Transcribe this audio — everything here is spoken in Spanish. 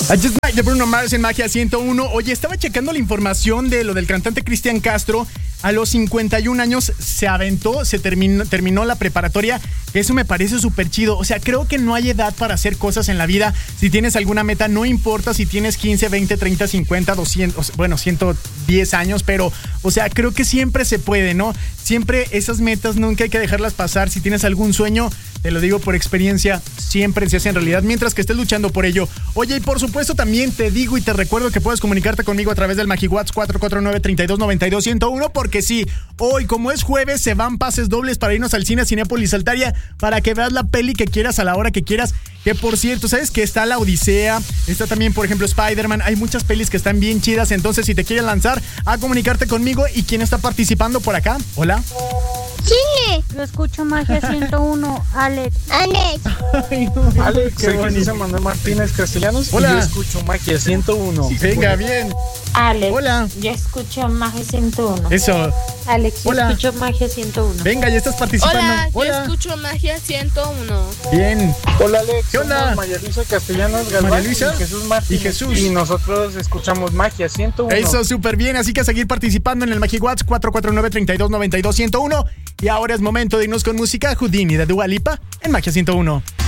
I Just Might de Bruno Mars en Magia 101. Oye, estaba checando la información de lo del cantante Cristian Castro. A los 51 años se aventó, terminó la preparatoria. Eso me parece súper chido. O sea, creo que no hay edad para hacer cosas en la vida. Si tienes alguna meta, no importa si tienes 15, 20, 30, 50, 200, bueno, 110 años, pero, o sea, creo que siempre se puede, ¿no? Siempre esas metas nunca hay que dejarlas pasar. Si tienes algún sueño, te lo digo por experiencia, siempre se hace en realidad mientras que estés luchando por ello. Oye, y por supuesto también te digo y te recuerdo que puedes comunicarte conmigo a través del MagiWhat's 449-3292-101, porque sí, hoy como es jueves se van pases dobles para irnos al cine Cinépolis Altaria para que veas la peli que quieras a la hora que quieras. Que por cierto, ¿sabes que está La Odisea? Está también, por ejemplo, Spider-Man. Hay muchas pelis que están bien chidas. Entonces, si te quieres lanzar a comunicarte conmigo. ¿Y quién está participando por acá? Hola. Chile. Yo escucho Magia 101, Alex. Alex. Alex, soy Jesús Manuel Martínez Castellanos. Hola. Y yo escucho Magia 101. Venga, bien. Alex. Hola. Yo escucho Magia 101. Eso. Alex, yo Hola. escucho Magia 101. Venga, ya estás participando. Hola, yo escucho Magia 101. Bien. Hola, Alex. ¿Qué onda? Somos María Luisa Castellanos Galván María Luisa y Jesús Martínez. y Jesús. Y nosotros escuchamos Magia 101. Eso, súper bien. Así que a seguir participando en el MagiWhat's 449-3292-101. Y ahora es momento de irnos con música. Houdini de Dua Lipa en Magia 101.